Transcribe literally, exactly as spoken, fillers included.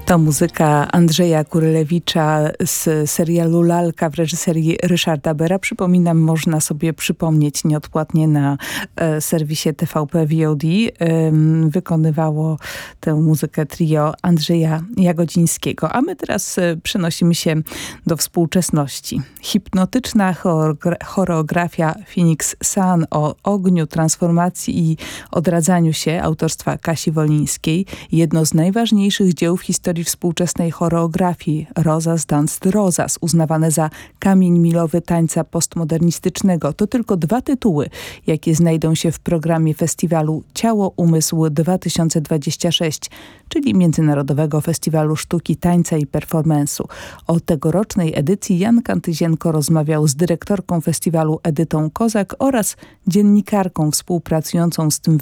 To muzyka Andrzeja Kurylewicza z serialu Lalka w reżyserii Ryszarda Bera. Przypominam, można sobie przypomnieć nieodpłatnie na e, serwisie T V P V O D. E, wykonywało tę muzykę trio Andrzeja Jagodzińskiego. A my teraz e, przenosimy się do współczesności. Hipnotyczna choreogra- choreografia Phoenix Sun o ogniu, transformacji i odradzaniu się autorstwa Kasi Wolińskiej. Jedno z najważniejszych dzieł w historii współczesnej choreografii. Rosas Danced Rosas, uznawane za kamień milowy tańca postmodernistycznego. To tylko dwa tytuły, jakie znajdą się w programie festiwalu Ciało Umysł dwa tysiące dwadzieścia sześć, czyli Międzynarodowego Festiwalu Sztuki, Tańca i Performance'u. O tegorocznej edycji Jan Kantyzienko rozmawiał z dyrektorką festiwalu Edytą Kozak oraz dziennikarką współpracującą z tym